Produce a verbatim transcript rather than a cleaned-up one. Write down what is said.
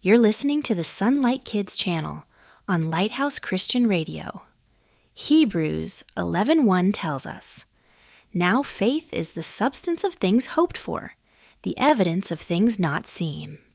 You're listening to the Sunlight Kids channel on Lighthouse Christian Radio. Hebrews eleven one tells us, "Now faith is the substance of things hoped for, the evidence of things not seen."